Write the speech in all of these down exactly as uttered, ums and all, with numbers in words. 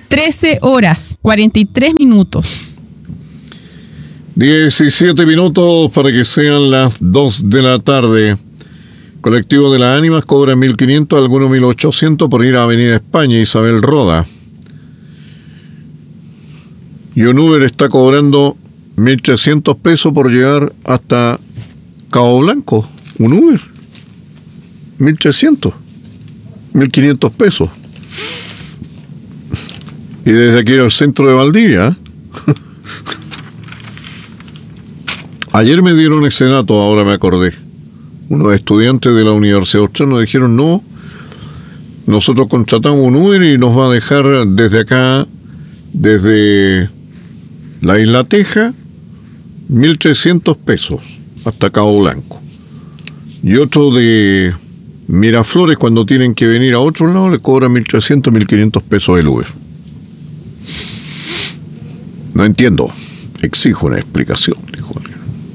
trece horas, cuarenta y tres minutos. diecisiete minutos para que sean las dos de la tarde. Colectivo de las Ánimas cobra mil quinientos, algunos mil ochocientos por ir a Avenida España, Isabel Roda. Y un Uber está cobrando mil trescientos pesos por llegar hasta Cabo Blanco. Un Uber. mil trescientos. mil quinientos pesos. Y desde aquí al centro de Valdivia. Ayer me dieron ese dato, ahora me acordé. Unos estudiantes de la Universidad Austral nos dijeron, no, nosotros contratamos un Uber y nos va a dejar desde acá, desde la Isla Teja, mil trescientos pesos hasta Cabo Blanco. Y otro de Miraflores, cuando tienen que venir a otro lado, le cobran mil trescientos, mil quinientos pesos el Uber. No entiendo, exijo una explicación, dijo alguien.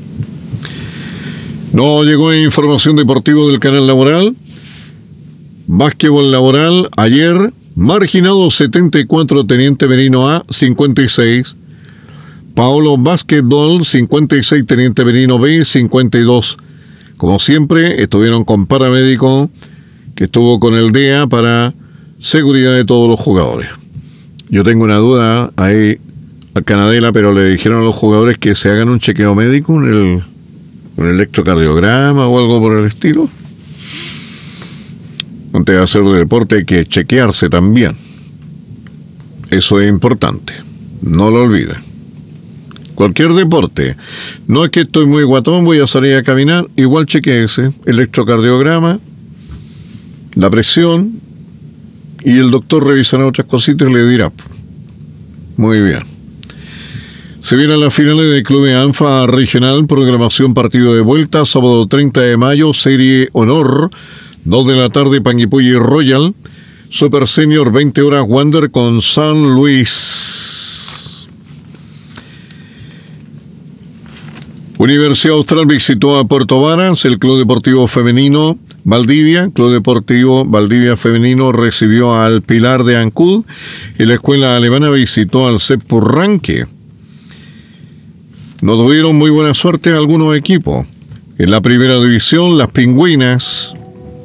No llegó información deportiva del canal laboral. Básquetbol laboral, ayer, Marginado setenta y cuatro, Teniente Merino A, cincuenta y seis. Paolo Básquetbol, cincuenta y seis, Teniente Merino B, cincuenta y dos. Como siempre, estuvieron con paramédico, que estuvo con el D E A para seguridad de todos los jugadores. Yo tengo una duda ahí al Canadela, pero le dijeron a los jugadores que se hagan un chequeo médico en el... un electrocardiograma o algo por el estilo. Antes de hacer deporte hay que chequearse también. Eso es importante. No lo olviden. Cualquier deporte. No es que estoy muy guatón, voy a salir a caminar. Igual chequeese. Electrocardiograma, la presión, y el doctor revisará otras cositas y le dirá. Muy bien. Se vienen las finales del Club ANFA Regional, programación partido de vuelta, sábado treinta de mayo, Serie Honor, dos de la tarde, Panguipulli Royal, Super Senior, veinte horas, Wander con San Luis. Universidad Austral visitó a Puerto Varas, el Club Deportivo Femenino Valdivia, Club Deportivo Valdivia Femenino recibió al Pilar de Ancud, y la escuela alemana visitó al C E P Purranque. No tuvieron muy buena suerte algunos equipos. En la primera división, las Pingüinas.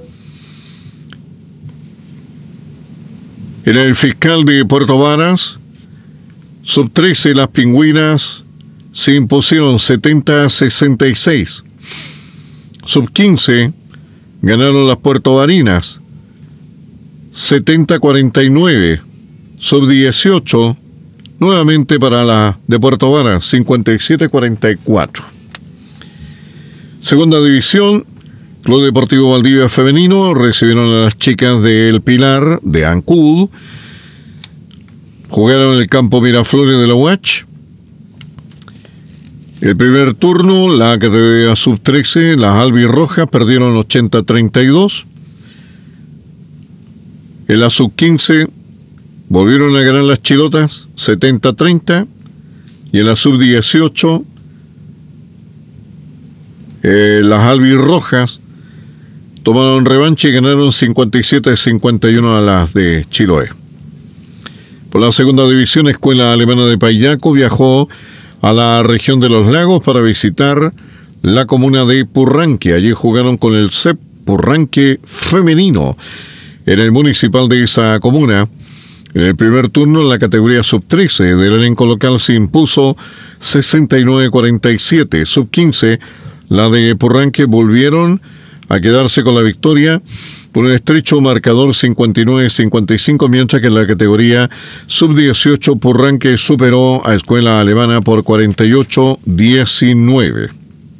En el Fiscal de Puerto Varas, sub trece, las Pingüinas se impusieron setenta a sesenta y seis. sub quince, ganaron las puertovarinas setenta a cuarenta y nueve. sub dieciocho, nuevamente para la de Puerto Varas, cincuenta y siete a cuarenta y cuatro. Segunda división, Club Deportivo Valdivia Femenino recibieron a las chicas del Pilar de Ancud. Jugaron en el campo Miraflores de la U H. El primer turno, la categoría sub trece, las albirrojas perdieron ochenta a treinta y dos. En la sub quince, volvieron a ganar las chilotas, setenta a treinta, y en la sub dieciocho, eh, las albirrojas tomaron revancha y ganaron cincuenta y siete a cincuenta y uno a las de Chiloé. Por la segunda división, Escuela Alemana de Payaco viajó a la región de los lagos para visitar la comuna de Purranque. Allí jugaron con el C E P Purranque Femenino en el municipal de esa comuna. En el primer turno, la categoría sub trece del elenco local se impuso sesenta y nueve a cuarenta y siete. sub quince, la de Purranque volvieron a quedarse con la victoria por un estrecho marcador cincuenta y nueve a cincuenta y cinco, mientras que en la categoría sub dieciocho, Purranque superó a Escuela Alemana por cuarenta y ocho a diecinueve.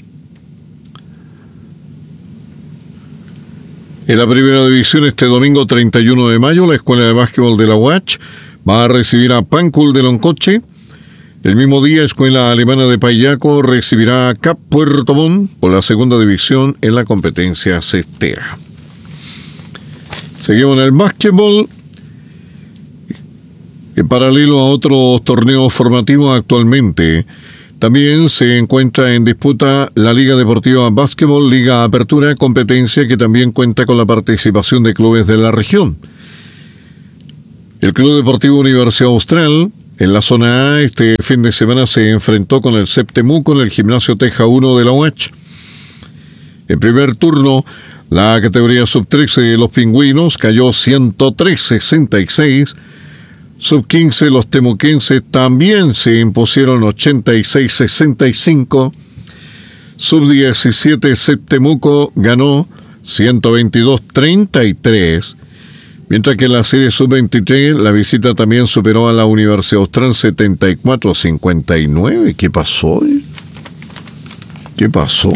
En la primera división, este domingo treinta y uno de mayo, la Escuela de Básquetbol de la U H va a recibir a Pancul de Loncoche. El mismo día, Escuela Alemana de Payaco recibirá a Cap Puerto Montt por la segunda división en la competencia cestera. Seguimos en el básquetbol. En paralelo a otros torneos formativos actualmente, también se encuentra en disputa la Liga Deportiva Básquetbol, Liga Apertura, competencia que también cuenta con la participación de clubes de la región. El Club Deportivo Universidad Austral, en la zona A, este fin de semana se enfrentó con el S E P Temuco en el Gimnasio Teja uno de la U A Ch. En primer turno, la categoría sub trece de los Pingüinos cayó ciento tres a sesenta y seis. sub quince, los temuquenses también se impusieron ochenta y seis a sesenta y cinco. sub diecisiete, S E P Temuco ganó ciento veintidós a treinta y tres. Mientras que en la serie sub veintitrés, la visita también superó a la Universidad Austral setenta y cuatro a cincuenta y nueve. ¿Qué pasó? ¿Qué pasó?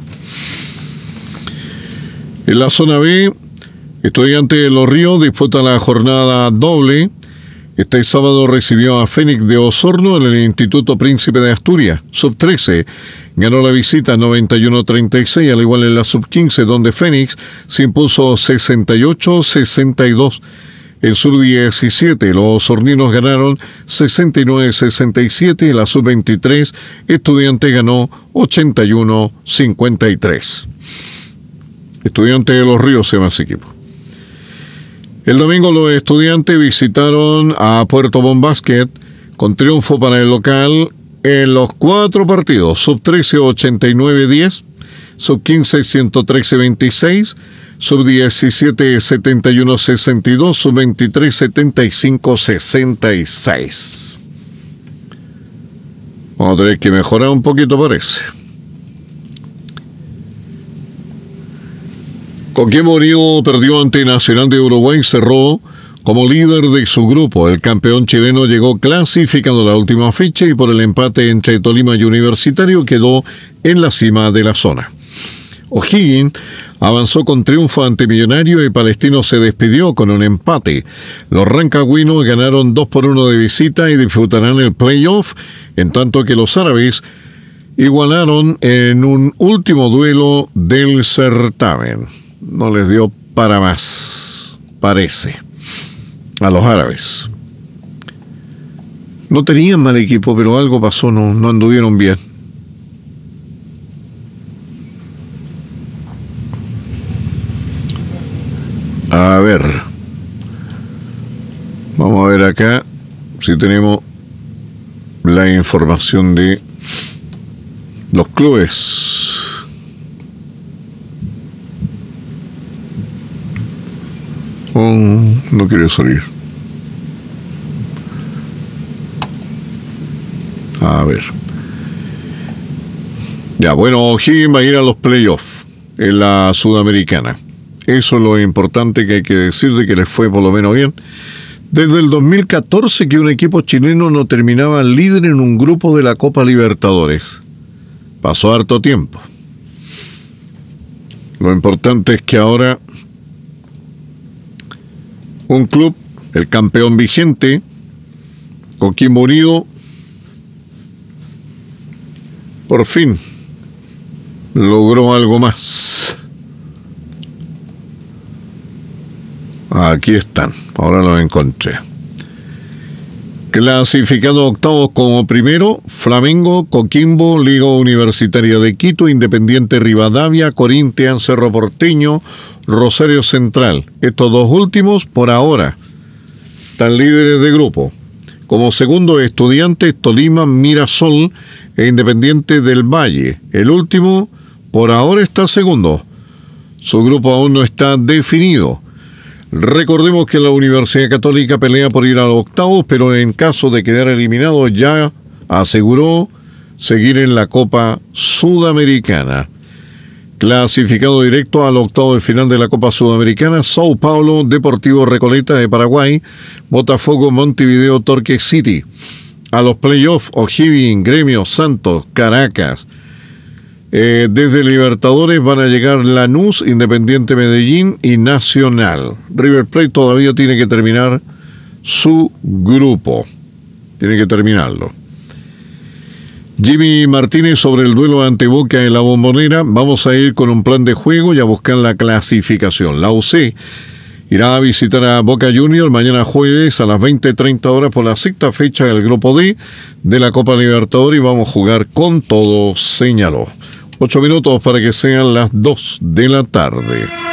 En la zona B, Estudiantes de Los Ríos disputa la jornada doble. Este sábado recibió a Fénix de Osorno en el Instituto Príncipe de Asturias. sub trece ganó la visita noventa y uno a treinta y seis, al igual en la sub quince, donde Fénix se impuso sesenta y ocho a sesenta y dos. En sub diecisiete, los osorninos ganaron sesenta y nueve a sesenta y siete, y en la sub veintitrés, Estudiantes ganó ochenta y uno a cincuenta y tres. Estudiantes de Los Ríos se llama ese equipo. El domingo los Estudiantes visitaron a Puerto Montt Basket con triunfo para el local en los cuatro partidos: sub trece ochenta y nueve a diez, sub quince ciento trece a veintiséis, sub diecisiete setenta y uno a sesenta y dos, sub veintitrés setenta y cinco a sesenta y seis. Vamos a tener que mejorar un poquito, parece. Coquimbo Unido perdió ante Nacional de Uruguay y cerró como líder de su grupo. El campeón chileno llegó clasificando la última fecha y por el empate entre Tolima y Universitario quedó en la cima de la zona. O'Higgins avanzó con triunfo ante Millonario y Palestino se despidió con un empate. Los rancagüinos ganaron dos por uno de visita y disfrutarán el playoff, en tanto que los árabes igualaron en un último duelo del certamen. No les dio para más, parece, a los árabes. No tenían mal equipo, pero algo pasó, no, no anduvieron bien. A ver, vamos a ver acá si tenemos la información de los clubes. Oh, no quiere salir. A ver. Ya, bueno, O'Higgins va a ir a los playoffs en la Sudamericana. Eso es lo importante que hay que decir, de que les fue por lo menos bien. Desde el dos mil catorce que un equipo chileno no terminaba líder en un grupo de la Copa Libertadores. Pasó harto tiempo. Lo importante es que ahora un club, el campeón vigente, Coquimbo Unido, por fin logró algo más. Aquí están, ahora los encontré. Clasificado octavos como primero, Flamengo, Coquimbo, Liga Universitaria de Quito, Independiente Rivadavia, Corinthians, Cerro Porteño, Rosario Central. Estos dos últimos, por ahora, están líderes de grupo. Como segundo, Estudiantes, Tolima, Mirasol e Independiente del Valle. El último, por ahora, está segundo. Su grupo aún no está definido. Recordemos que la Universidad Católica pelea por ir a los octavos, pero en caso de quedar eliminado ya aseguró seguir en la Copa Sudamericana. Clasificado directo al octavo de final de la Copa Sudamericana, Sao Paulo, Deportivo Recoleta de Paraguay, Botafogo, Montevideo, Torque City. A los playoffs, O'Higgins, Gremio, Santos, Caracas. Eh, desde Libertadores van a llegar Lanús, Independiente Medellín y Nacional. River Plate todavía tiene que terminar su grupo. Tiene que terminarlo. Jimmy Martínez sobre el duelo ante Boca en la Bombonera. Vamos a ir con un plan de juego y a buscar la clasificación. La U C irá a visitar a Boca Juniors mañana jueves a las veinte treinta horas por la sexta fecha del grupo D de la Copa Libertadores y vamos a jugar con todo, señaló. Ocho minutos para que sean las dos de la tarde.